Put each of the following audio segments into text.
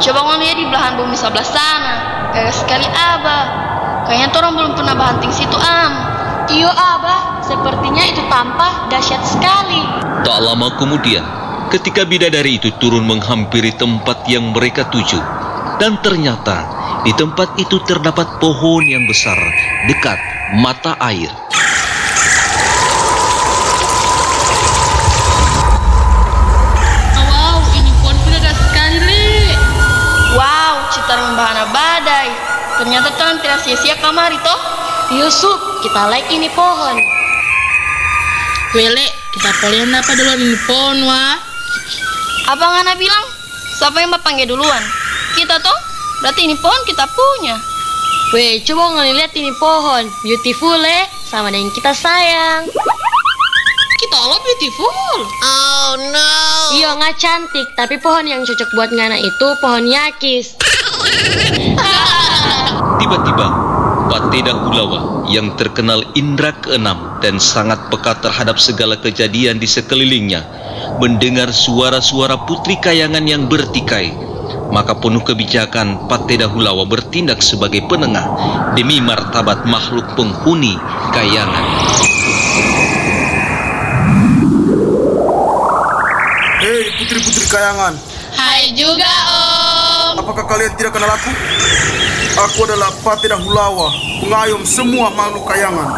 Coba ngomong lihat di belahan bumi sebelah sana. Gagah sekali Abah. Kayaknya orang belum pernah banting situ Iyo Abah, sepertinya itu tampak dahsyat sekali. Tak lama kemudian, ketika bidadari itu turun menghampiri tempat yang mereka tuju, dan ternyata di tempat itu terdapat pohon yang besar dekat mata air. Wow, ini pohon gagah sekali, Le. Wow, citar membahana badai. Ternyata Tuhan tidak sia-sia kamari toh. Yusuf, kita like ini pohon. Wele, kita polian apa duluan ini pohon, wah. Abang Ana bilang, siapa yang panggil duluan? Kita toh? Berarti ini pohon kita punya. Weh, coba ngeliat ini pohon. Beautiful, sama dengan kita sayang. Kita all beautiful. Oh no. Iya, nggak cantik, tapi pohon yang cocok buat ngana itu pohon yakis. Tiba-tiba, Pateda Hulawa yang terkenal indra keenam dan sangat peka terhadap segala kejadian di sekelilingnya mendengar suara-suara putri kayangan yang bertikai. Maka penuh kebijakan Pateda Hulawa bertindak sebagai penengah demi martabat makhluk penghuni kayangan. Hei putri-putri kayangan, Hai juga, Om. apakah kalian tidak kenal aku? Aku adalah Pateda Hulawa, pengayom semua makhluk kayangan.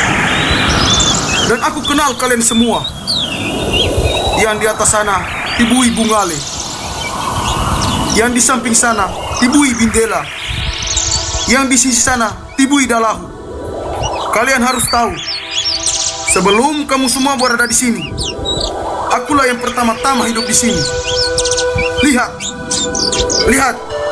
Dan aku kenal kalian semua. Yang di atas sana, Tibui Bungale. Yang di samping sana, Tibui Bindela. Yang di sisi sana, Tibui Dalahu. Kalian harus tahu, sebelum kamu semua berada di sini, akulah yang pertama-tama hidup di sini. Lihat, lihat.